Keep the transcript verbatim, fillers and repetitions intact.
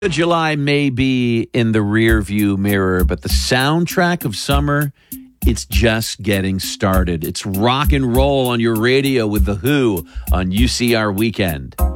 July may be in the rear view mirror, but the soundtrack of summer, it's just getting started. It's rock and roll on your radio with The Who on U C R Weekend.